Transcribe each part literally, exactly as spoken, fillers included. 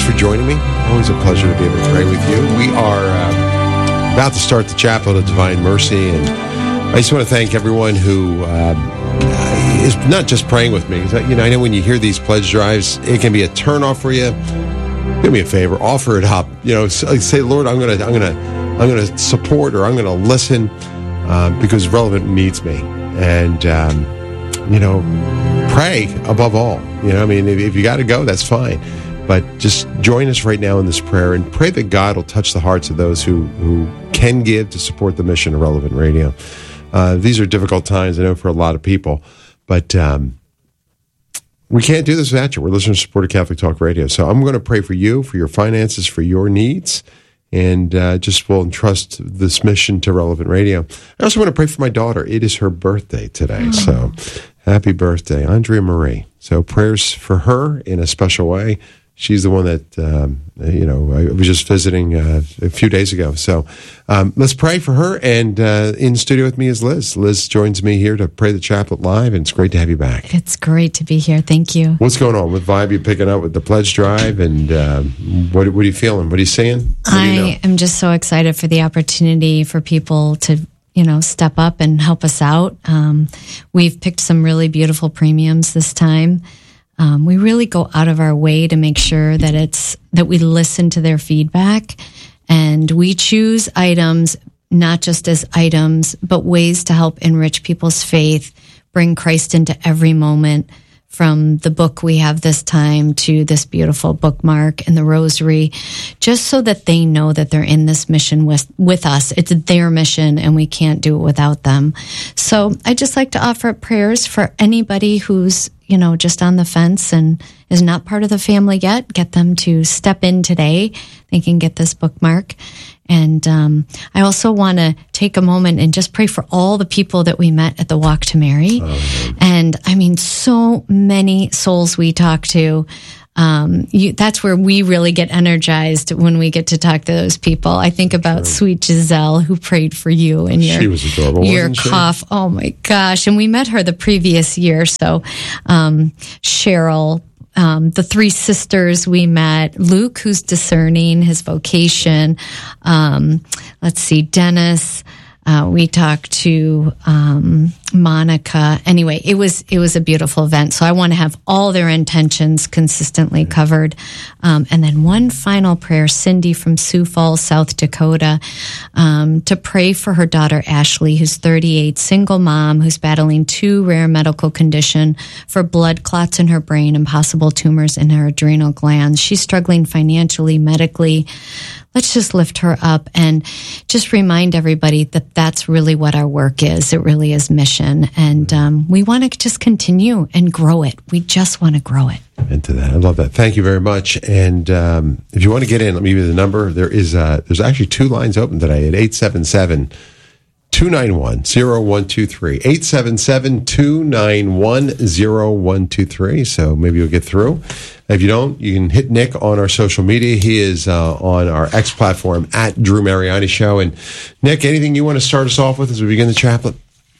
thanks for joining me. Always a pleasure to be able to pray with you. We are uh, about to start the Chaplet of Divine Mercy, and I just want to thank everyone who um, is not just praying with me. You know, I know when you hear these pledge drives, it can be a turnoff for you. Do me a favor, offer it up. You know, say, Lord, I'm gonna, I'm gonna, I'm gonna support, or I'm gonna listen, uh, because Relevant needs me, and um, you know, pray above all. You know, I mean, if, if you got to go, that's fine. But just join us right now in this prayer and pray that God will touch the hearts of those who, who can give to support the mission of Relevant Radio. Uh, these are difficult times, I know, for a lot of people, but um, we can't do this without you. We're listeners to Support of Catholic Talk Radio. So I'm going to pray for you, for your finances, for your needs, and uh, just will entrust this mission to Relevant Radio. I also want to pray for my daughter. It is her birthday today, mm. so happy birthday, Andrea Marie. So prayers for her in a special way. She's the one that, um, you know, I was just visiting uh, a few days ago. So um, let's pray for her. And uh, in studio with me is Liz. Liz joins me here to pray the Chaplet live, and it's great to have you back. It's great to be here. Thank you. What's going on with Vibe? You picking up with the pledge drive? And uh, what, what are you feeling? What are you saying? What I you know? am just so excited for the opportunity for people to, you know, step up and help us out. Um, we've picked some really beautiful premiums this time. Um, we really go out of our way to make sure that it's that we listen to their feedback, and we choose items not just as items, but ways to help enrich people's faith, bring Christ into every moment, from the book we have this time to this beautiful bookmark and the rosary, just so that they know that they're in this mission with, with us. It's their mission, and we can't do it without them. So I just like to offer up prayers for anybody who's, you know, just on the fence and is not part of the family yet. Get them to step in today. They can get this bookmark. And um, I also want to take a moment and just pray for all the people that we met at the Walk to Mary. Oh, and I mean, so many souls we talk to. Um, you, that's where we really get energized when we get to talk to those people. I think about right. sweet Giselle, who prayed for you and your, she was adorable, your wasn't she? cough. Oh my gosh. And we met her the previous year. So, um, Cheryl, Um, the three sisters we met, Luke, who's discerning his vocation. Um, let's see, Dennis. Uh, we talked to um, Monica. Anyway, it was it was a beautiful event. So I want to have all their intentions consistently covered. Um, and then one final prayer, Cindy from Sioux Falls, South Dakota, um, to pray for her daughter Ashley, who's thirty-eight, single mom, who's battling two rare medical conditions for blood clots in her brain and possible tumors in her adrenal glands. She's struggling financially, medically. Let's just lift her up and just remind everybody that that's really what our work is. It really is mission. And um, we want to just continue and grow it. We just want to grow it. Into that. I love that. Thank you very much. And um, if you want to get in, let me give you the number. There is uh, there's actually two lines open today at eight seven seven, two nine one, zero one two three. eight seven seven, two nine one, zero one two three. So maybe you'll get through. If you don't, you can hit Nick on our social media. He is uh, on our X platform at Drew Mariani Show. And Nick, anything you want to start us off with as we begin the chaplet?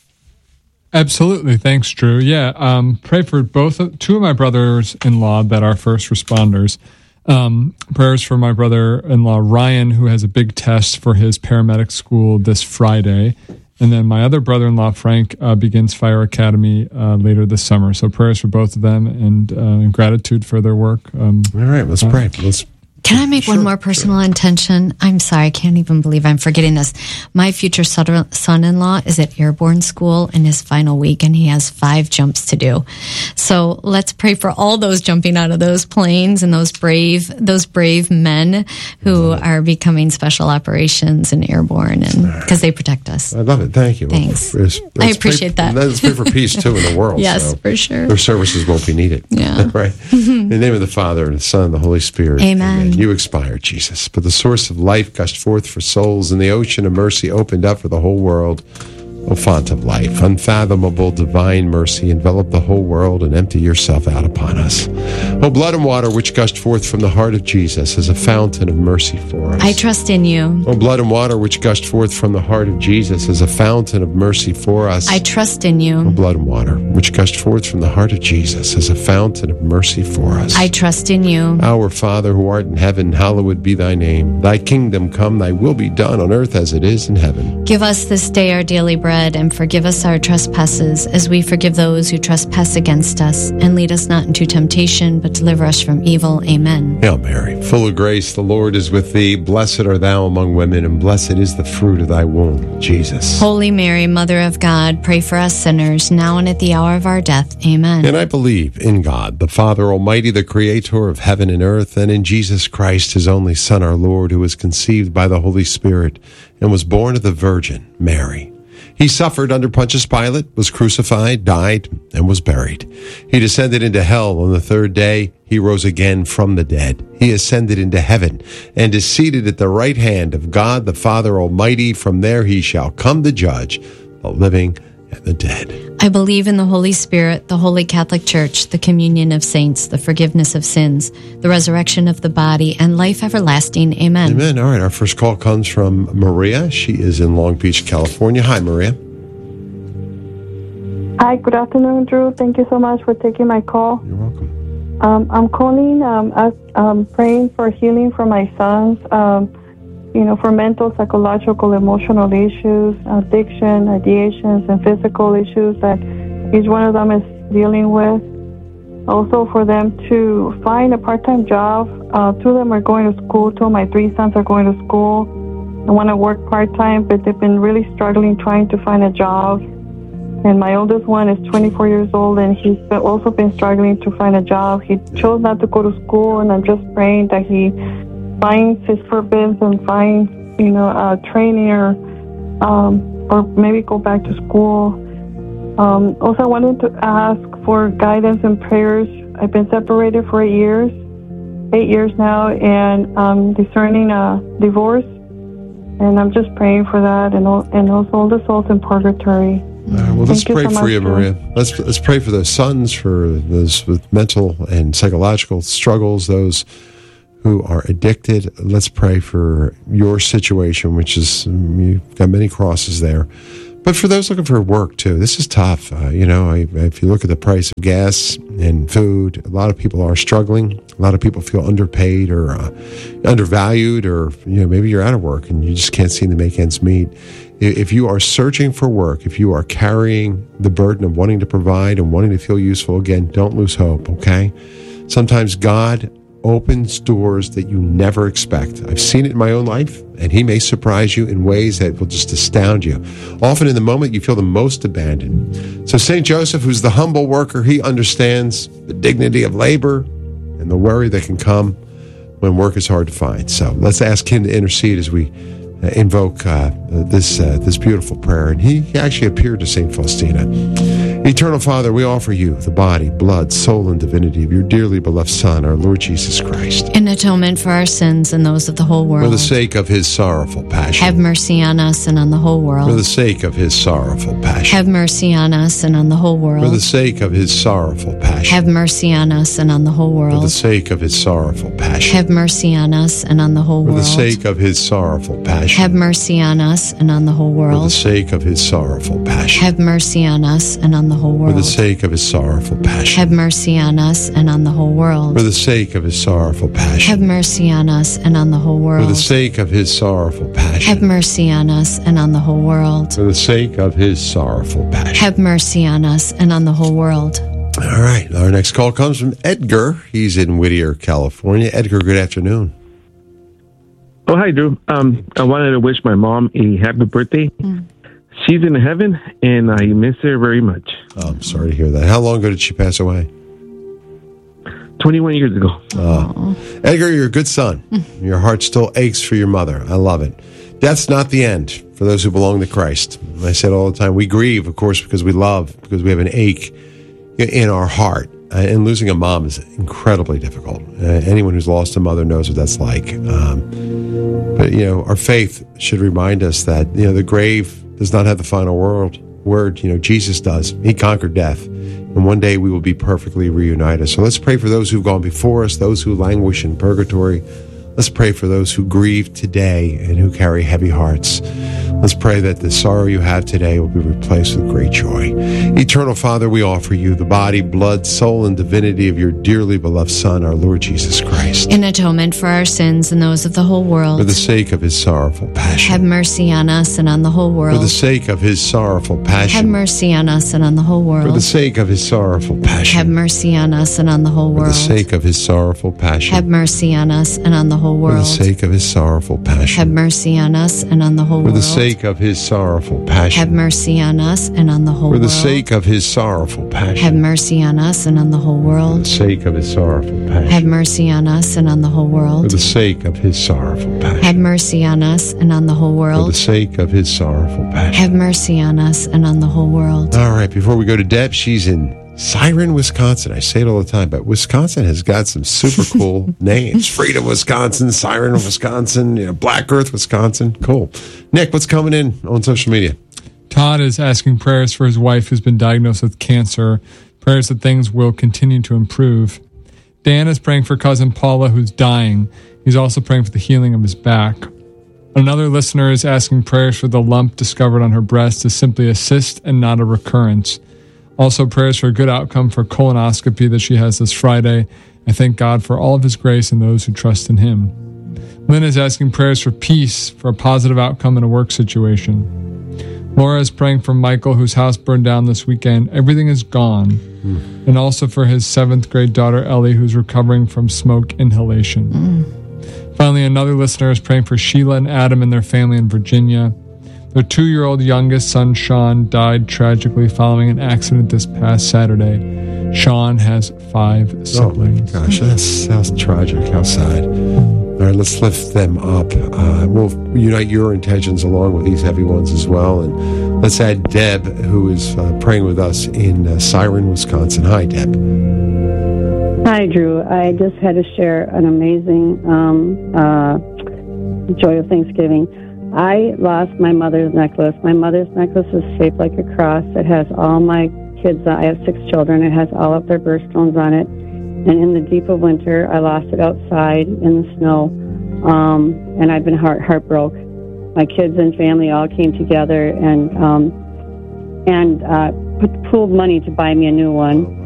Absolutely. Thanks, Drew. Yeah. Um, pray for both of, two of my brothers-in-law that are first responders. Um, prayers for my brother-in-law, Ryan, who has a big test for his paramedic school this Friday. And then my other brother-in-law, Frank, uh, begins Fire Academy uh, later this summer. So prayers for both of them, and uh, gratitude for their work. Um, All right, let's uh, pray. Let's. Can I make sure, one more personal sure. intention? I'm sorry, I can't even believe I'm forgetting this. My future son-in-law is at airborne school in his final week, and he has five jumps to do. So let's pray for all those jumping out of those planes and those brave, those brave men who mm-hmm. are becoming special operations and airborne, and because they protect us. I love it. Thank you. Thanks. Well, let's, let's I appreciate pray, that. Let's pray for peace too in the world. Yes, so for sure. Their services won't be needed. Yeah. Right. In the name of the Father and the Son and the Holy Spirit. Amen. Amen. You expired, Jesus, but the source of life gushed forth for souls, and the ocean of mercy opened up for the whole world. O font of life, unfathomable divine mercy, envelop the whole world and empty yourself out upon us. O blood and water which gushed forth from the heart of Jesus as a fountain of mercy for us. I trust in you. O blood and water which gushed forth from the heart of Jesus as a fountain of mercy for us. I trust in you. O blood and water which gushed forth from the heart of Jesus as a fountain of mercy for us. I trust in you. Our Father who art in heaven, hallowed be thy name. Thy kingdom come, thy will be done on earth as it is in heaven. Give us this day our daily bread, and forgive us our trespasses, as we forgive those who trespass against us. And lead us not into temptation, but deliver us from evil. Amen. Hail Mary, full of grace, the Lord is with thee. Blessed art thou among women, and blessed is the fruit of thy womb, Jesus. Holy Mary, Mother of God, pray for us sinners, now and at the hour of our death. Amen. And I believe in God, the Father Almighty, the Creator of heaven and earth, and in Jesus Christ, his only Son, our Lord, who was conceived by the Holy Spirit and was born of the Virgin Mary. He suffered under Pontius Pilate, was crucified, died, and was buried. He descended into hell. On the third day, he rose again from the dead. He ascended into heaven and is seated at the right hand of God, the Father Almighty. From there he shall come to judge the living and the dead. I believe in the Holy Spirit, the Holy Catholic Church, the communion of saints, the forgiveness of sins, the resurrection of the body, and life everlasting. Amen. Amen. All right, our first call comes from Maria. She is in Long Beach, California. Hi, Maria. Hi, good afternoon, Drew. Thank you so much for taking my call. You're welcome. Um, I'm calling, um, as, um, praying for healing for my sons, um, you know, for mental, psychological, emotional issues, addiction, ideations, and physical issues that each one of them is dealing with. Also for them to find a part-time job. Uh, two of them are going to school. Two of my three sons are going to school. They want to work part-time, but they've been really struggling trying to find a job. And my oldest one is twenty-four years old, and he's been also been struggling to find a job. He chose not to go to school, and I'm just praying that he finds his purpose and finds, you know, a training or, um, or maybe go back to school. Um, also, I wanted to ask for guidance and prayers. I've been separated for eight years, eight years now, and I'm discerning a divorce. And I'm just praying for that, and all, and also all the souls in purgatory. All right, well, let's Thank pray you so for you, much, Maria. Let's let's pray for those sons, for those with mental and psychological struggles, those who are addicted. Let's pray for your situation, which is, you've got many crosses there. But for those looking for work, too, this is tough. Uh, you know, I, if you look at the price of gas and food, a lot of people are struggling. A lot of people feel underpaid or uh, undervalued, or, you know, maybe you're out of work and you just can't seem to make ends meet. If you are searching for work, if you are carrying the burden of wanting to provide and wanting to feel useful, again, don't lose hope, okay? Sometimes God opens doors that you never expect. I've seen it in my own life, and he may surprise you in ways that will just astound you. Often in the moment, you feel the most abandoned. So Saint Joseph, who's the humble worker, he understands the dignity of labor and the worry that can come when work is hard to find. So let's ask him to intercede as we uh, invoke uh, this uh, this beautiful prayer. And he actually appeared to Saint Faustina. Eternal Father, we offer you the body, blood, soul, and divinity of your dearly beloved Son, our Lord Jesus Christ, In atonement for our sins and those of the whole world. for the sake of his sorrowful passion. Have mercy on us and on the whole For world. the sake of his sorrowful passion. Have mercy on us and on the whole For the world. sake of his sorrowful passion. Have mercy on us and on the whole For the world. sake of his sorrowful passion. Have mercy on us and on the whole For the world. sake of his sorrowful passion. Have mercy on us and on the whole For the world. sake of his sorrowful passion. Have mercy on us and on the whole For the world. sake of his sorrowful passion. Have mercy on us and on the whole world. For the sake of his sorrowful passion. Have mercy on us and on the whole For the world. sake of his sorrowful passion. Have mercy on us and on the whole world. For the sake of his sorrowful passion. Have mercy on us and on the whole world. All right. Our next call comes from Edgar. He's in Whittier, California. Edgar, good afternoon. Oh, hi, Drew. Um, I wanted to wish my mom a happy birthday. Mm. She's in heaven, and I miss her very much. Oh, I'm sorry to hear that. How long ago did she pass away? twenty-one years ago. Uh, Edgar, you're a good son. Your heart still aches for your mother. I love it. Death's not the end for those who belong to Christ. I said all the time, we grieve, of course, because we love, because we have an ache in our heart. Uh, and losing a mom is incredibly difficult. Uh, anyone who's lost a mother knows what that's like. Um, but, you know, our faith should remind us that, you know, the grave does not have the final word. Word, you know, Jesus does. He conquered death. And one day we will be perfectly reunited. So let's pray for those who've gone before us, those who languish in purgatory. Let's pray for those who grieve today and who carry heavy hearts. Let's pray that the sorrow you have today will be replaced with great joy. Eternal Father, we offer you the body, blood, soul, and divinity of your dearly beloved Son, our Lord Jesus Christ. In atonement for our sins and those of the whole world. For the sake of his sorrowful passion. Have mercy on us and on the whole world. For the sake of his sorrowful passion. Have mercy on us and on the whole world. For the sake of his sorrowful passion. Have mercy on us and on the whole world. For the sake of his sorrowful passion. Have mercy on us and on the whole world. For the sake of his sorrowful passion. Have mercy on us and on the whole world. For the sake of his sorrowful passion. Have mercy on us and on the whole For world. the sake of his sorrowful passion. Have mercy on us and on the whole For world. the sake of his sorrowful passion. Have mercy on us and on the whole For world. the sake of his sorrowful passion. Have mercy on us and on the whole For the world. sake of his sorrowful passion. Have mercy on us and on the whole world. All right, before we go to Deb, she's in Siren, Wisconsin. I say it all the time, but Wisconsin has got some super cool names. Freedom, Wisconsin, Siren, Wisconsin, you know, Black Earth, Wisconsin. Cool. Nick, what's coming in on social media? Todd is asking prayers for his wife who's been diagnosed with cancer. Prayers that things will continue to improve. Dan is praying for cousin Paula who's dying. He's also praying for the healing of his back. Another listener is asking prayers for the lump discovered on her breast to simply a cyst and not a recurrence. Also prayers for a good outcome for colonoscopy that she has this Friday. I thank God for all of his grace and those who trust in him. Lynn is asking prayers for peace, for a positive outcome in a work situation. Laura is praying for Michael, whose house burned down this weekend. Everything is gone. Mm. And also for his seventh grade daughter, Ellie, who's recovering from smoke inhalation. Mm. Finally, another listener is praying for Sheila and Adam and their family in Virginia. Their two-year-old youngest son, Sean, died tragically following an accident this past Saturday. Sean has five siblings. Oh, my gosh, that's, that's tragic. How sad. All right, let's lift them up. Uh, we'll unite your intentions along with these heavy ones as well. And let's add Deb, who is uh, praying with us in uh, Siren, Wisconsin. Hi, Deb. Hi, Drew. I just had to share an amazing um, uh, joy of Thanksgiving. I lost my mother's necklace. My mother's necklace is shaped like a cross. It has all my kids. I have six children. It has all of their birthstones on it. And in the deep of winter, I lost it outside in the snow. Um, and I've been heart heartbroken. My kids and family all came together and um, and uh, put, pooled money to buy me a new one.